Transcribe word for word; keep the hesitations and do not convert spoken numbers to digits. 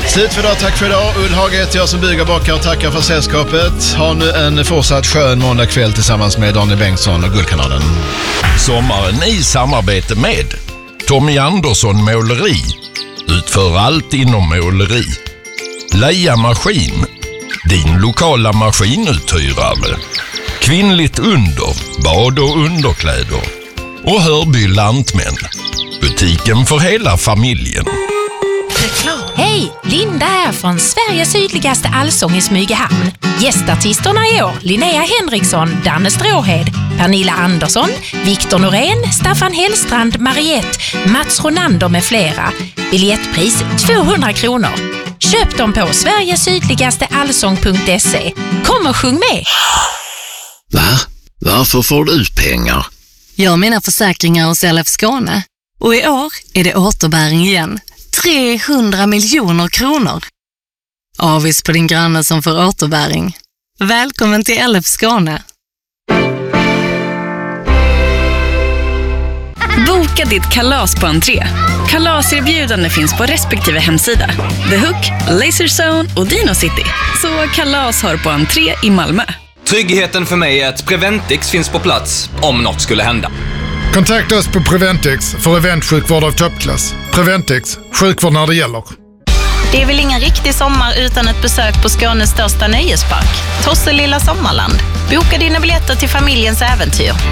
Slut för idag, tack för idag. Ull Hage heter jag som bygger bakar och tackar för sällskapet. Ha nu en fortsatt skön måndag kväll tillsammans med Daniel Bengtsson och Guldkanalen. Sommaren i samarbete med Tommy Andersson Måleri. Utför allt inom måleri. Leia Maskin. Din lokala maskinuthyrare. Kvinnligt under, bad och underkläder. Och Hörby Lantmän. Butiken för hela familjen. Hej, Linda här från Sveriges sydligaste allsång i Smygehamn. Gästartisterna i år, Linnea Henriksson, Danne Stråhed, Pernilla Andersson, Viktor Norén, Staffan Hellstrand, Mariette, Mats Ronander med flera. Biljettpris tvåhundra kronor. Köp dem på sverigesydligaste allsång punkt se. Kom och sjung med! Va? Varför får du ut pengar? Jag har mina försäkringar hos L F Skåne. Och i år är det återbäring igen. trehundra miljoner kronor. Avis på din granne som får återbäring. Välkommen till L F Skåne. Boka ditt kalas på entré. Kalaserbjudande finns på respektive hemsida. The Hook, Laserzone och Dino City. Så kalas har på entré i Malmö. Tryggheten för mig är att Preventix finns på plats om något skulle hända. Kontakta oss på Preventix för eventsjukvård av toppklass. Preventix, sjukvård när det gäller. Det är väl ingen riktig sommar utan ett besök på Skånes största nöjespark, Tosselilla Sommarland. Boka dina biljetter till familjens äventyr.